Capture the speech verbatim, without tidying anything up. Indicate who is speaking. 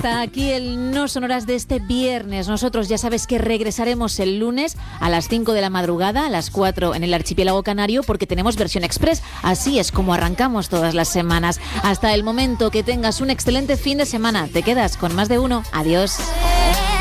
Speaker 1: Hasta aquí el No Sonoras de este viernes. Nosotros ya sabes que regresaremos el lunes a las cinco de la madrugada, a las cuatro en el archipiélago canario, porque tenemos versión express. Así es como arrancamos todas las semanas. Hasta el momento, que tengas un excelente fin de semana. Te quedas con Más de Uno. Adiós.